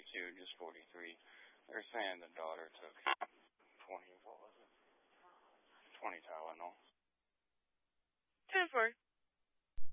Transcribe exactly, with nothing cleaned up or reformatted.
forty-two, just forty-three. They're saying the daughter took twenty, what was it? twenty Tylenol. ten four.